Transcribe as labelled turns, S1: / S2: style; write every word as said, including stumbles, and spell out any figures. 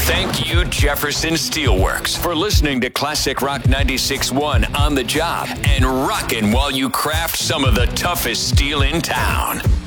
S1: Thank you, Jefferson Steelworks, for listening to Classic Rock ninety-six point one on the job and rocking while you craft some of the toughest steel in town.